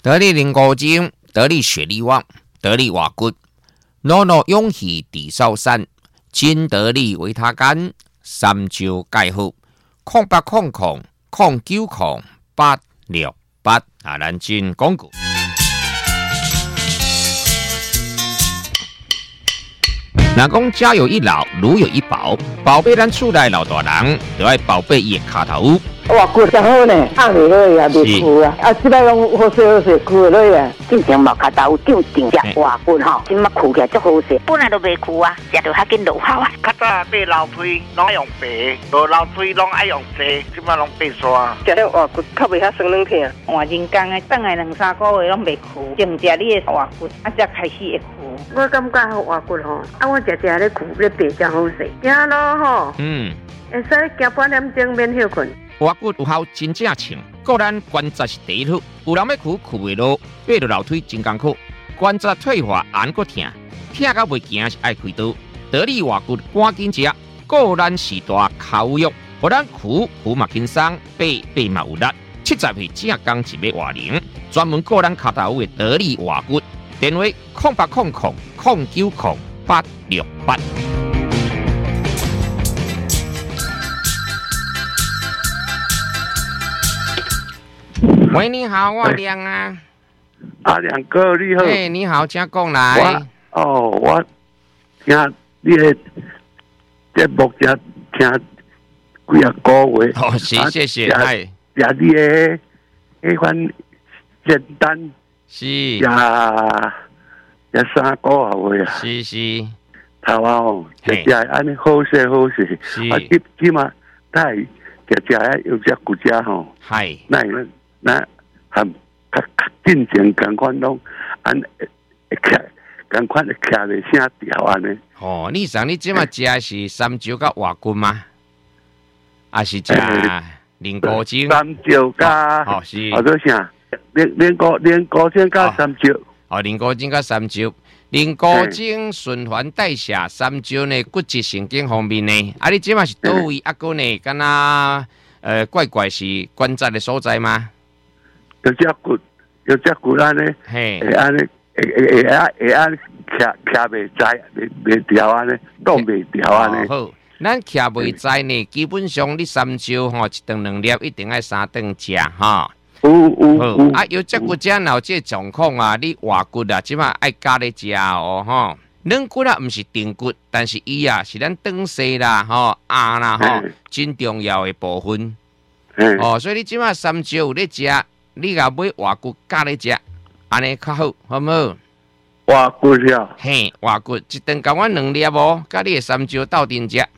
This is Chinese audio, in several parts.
得力灵骨精，得力血力旺，得力瓦骨，诺诺勇气地少山，金得力维他干，三招介好，0800090868啊，咱进广告。若讲家有一老，如有一宝，宝贝咱厝内老大人，就要宝贝伊的骹头。 哇，骨真好呢，压袂落呀，袂枯啊，即摆拢好势枯落呀。 进前毛骹头有定食哇骨吼，即马枯起来足好势，本来都袂枯啊，食着较紧落效啊。 较早买老腿拢用白，无老腿拢爱用细，即马拢白刷。 食了哇骨较袂遐酸软疼。 换人工的，等下2-3个月拢袂枯，净食你的哇骨，才开始会枯。 我感觉好哇骨吼，我食咧枯咧白真好势，行路吼，会使行半点钟免休困。 瓦骨有效真正称，个咱关节是第一好，有人要枯袂落，爬到楼梯真艰苦，关节退化按个疼，疼到袂行是爱开刀。得力瓦骨赶紧食，个咱是大口肉，互咱枯嘛轻松，爬嘛有力。70岁正刚一尾瓦龄，专门个咱骹头的得力瓦骨，电话0800090868。喂，你好，我亮啊。 亮哥你好。 哎，你好，请讲来。 我听你的节目听几啊个月。 哦，谢谢。哎， 食你的迄款简单。 是。 食3个月啊。 是。 头啊哦，食安尼好势。是。起码他食有只骨架吼。 系。 那含较进前共款拢安共款会徛咧啥调安尼？ 哦，你想你即马食是三椒甲瓦骨吗？还是食灵骨精？ 三椒加是。 或者啥？灵骨精加三椒。 灵骨精加三椒。灵骨精循环代谢，三椒呢骨质神经方面呢，你即马是倒位啊个呢？敢若怪是关节的所在吗？ 有只骨安尼，会安尼，会安徛袂在，袂调安尼，挡袂调安尼。 好，咱徛袂在呢，基本上你三招吼，一顿2粒一定要3顿食吼。 有。 有只骨只有这状况啊，你活骨啊，即马爱加咧食哦吼。软骨啊，毋是定骨，但是伊啊是咱肠细啦吼压啦吼，真重要的部分。所以你即马三招有咧食。你甲买活骨加咧食，安尼较好，好唔好？ 活骨了。 嘿，活骨一顿甲我2粒无，甲你的三招斗阵食。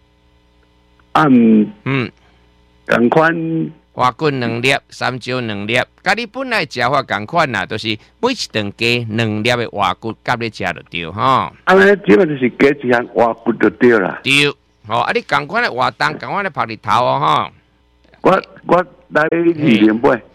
共款。 活骨2粒，三招2粒，甲你本来食法共款啦，就是每一顿加2粒的活骨夹咧食就对吼。 安尼即个就是加一项活骨就对啦。 对，你共款的活动，共款的晒日头哦吼。 我来2年买。